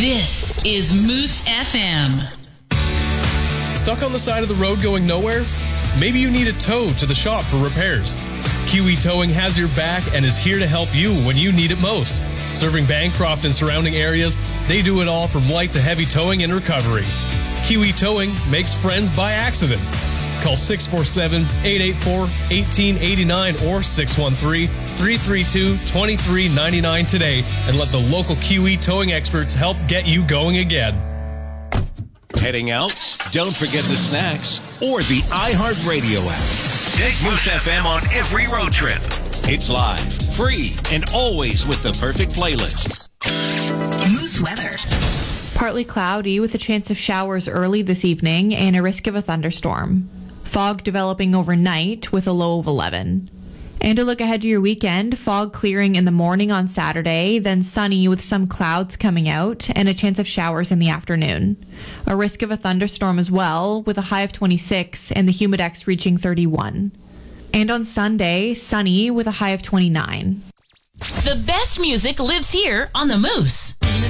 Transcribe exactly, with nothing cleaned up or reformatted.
This is Moose F M. Stuck on the side of the road going nowhere? Maybe you need a tow to the shop for repairs. Kiwi Towing has your back and is here to help you when you need it most. Serving Bancroft and surrounding areas, they do it all from light to heavy towing and recovery. Kiwi Towing makes friends by accident. Call six four seven, eight eight four, one eight eight nine or six one three, three three two, two three nine nine today and let the local Kiwi Towing experts help get you going again. Heading out? Don't forget the snacks or the iHeartRadio app. Take Moose F M on every road trip. It's live, free, and always with the perfect playlist. Moose weather. Partly cloudy with a chance of showers early this evening and a risk of a thunderstorm. Fog developing overnight with a low of eleven. And a look ahead to your weekend, fog clearing in the morning on Saturday, then sunny with some clouds coming out and a chance of showers in the afternoon. A risk of a thunderstorm as well with a high of twenty-six and the humidex reaching thirty-one. And on Sunday, sunny with a high of twenty-nine. The best music lives here on the Moose.